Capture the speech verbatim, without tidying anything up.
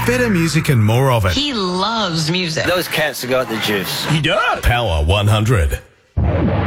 better music and more of it. He loves music. Those cats have got the juice. He does. Power one hundred.